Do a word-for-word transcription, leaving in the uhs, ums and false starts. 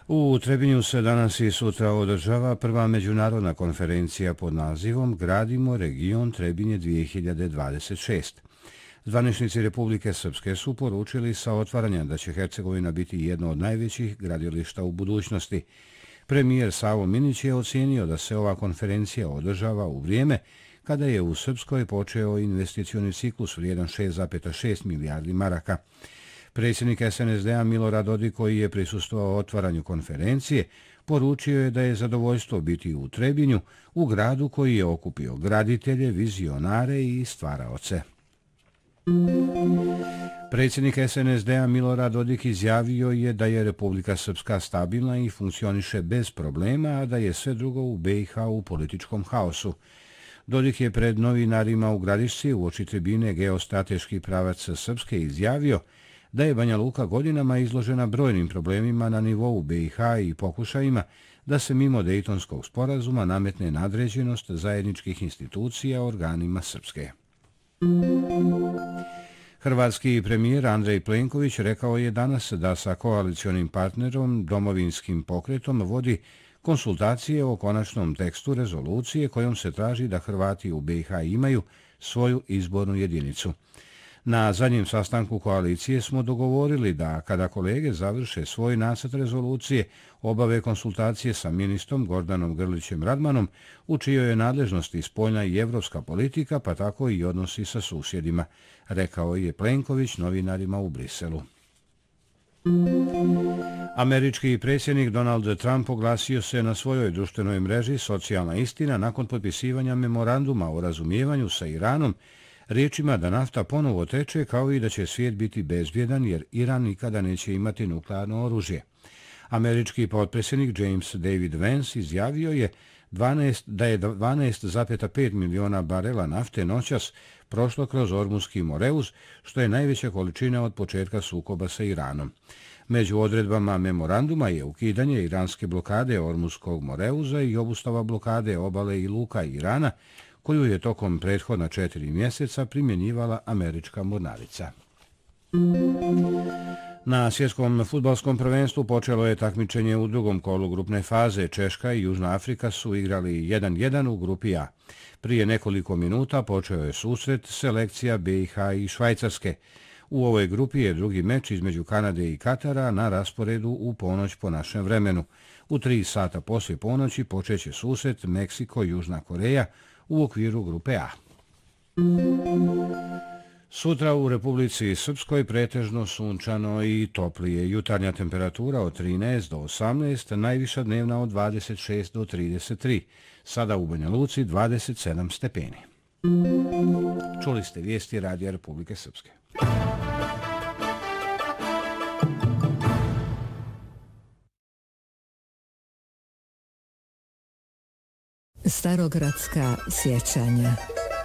U Trebinju se danas i sutra održava prva međunarodna konferencija pod nazivom Gradimo region Trebinje dvije hiljade dvadeset šest. Zvaničnici Republike Srpske su poručili sa otvaranja da će Hercegovina biti jedno od najvećih gradilišta u budućnosti. Premijer Savo Minić je ocijenio da se ova konferencija održava u vrijeme kada je u Srpskoj počeo investicioni ciklus vrijedan šest zarez šest milijardi maraka. Predsjednik es en es de a Milorad Dodik, koji je prisustvovao otvaranju konferencije, poručio je da je zadovoljstvo biti u Trebinju, u gradu koji je okupio graditelje, vizionare i stvaraoce. Predsjednik es en es de a Milorad Dodik izjavio je da je Republika Srpska stabilna i funkcioniše bez problema, a da je sve drugo u be i ha u političkom haosu. Dodik je pred novinarima u Gradišci uoči tribine Geostrateški pravac Srpske izjavio da je Banja Luka godinama izložena brojnim problemima na nivou be i ha i pokušajima da se mimo Dejtonskog sporazuma nametne nadređenost zajedničkih institucija organima Srpske. Hrvatski premijer Andrej Plenković rekao je danas da sa koalicionim partnerom Domovinskim pokretom vodi konsultacije o konačnom tekstu rezolucije kojom se traži da Hrvati u be i ha imaju svoju izbornu jedinicu. Na zadnjem sastanku koalicije smo dogovorili da kada kolege završe svoj nacrt rezolucije obave konsultacije sa ministrom Gordanom Grlićem Radmanom, u čijoj je nadležnosti spoljna i evropska politika, pa tako i odnosi sa susjedima, rekao je Plenković novinarima u Briselu. Američki predsjednik Donald Trump oglasio se na svojoj društvenoj mreži Socijalna istina nakon potpisivanja memoranduma o razumijevanju sa Iranom, riječima da nafta ponovo teče kao i da će svijet biti bezbjedan jer Iran nikada neće imati nuklearno oružje. Američki potpredsjednik James David Vance izjavio je dvanaest, da je dvanaest zarez pet miliona barela nafte noćas prošlo kroz Ormuzski moreuz, što je najveća količina od početka sukoba sa Iranom. Među odredbama memoranduma je ukidanje iranske blokade Ormuzskog moreuza i obustava blokade obale i luka Irana, koju je tokom prethodna četiri mjeseca primjenjivala američka mornarica. Na svjetskom fudbalskom prvenstvu počelo je takmičenje u drugom kolu grupne faze. Češka i Južna Afrika su igrali jedan jedan u grupi A. Prije nekoliko minuta počeo je susret selekcija be i ha i Švajcarske. U ovoj grupi je drugi meč između Kanade i Katara na rasporedu u ponoć po našem vremenu. U tri sata poslije ponoći počeće susret Meksiko-Južna Koreja u okviru grupe A. Sutra u Republici Srpskoj pretežno sunčano i toplije. Jutarnja temperatura od trinaest do osamnaest, najviša dnevna od dvadeset šest do trideset tri. Sada u Banja Luci dvadeset sedam stepeni. Čuli ste vijesti Radija Republike Srpske. Starogradska sjećanja.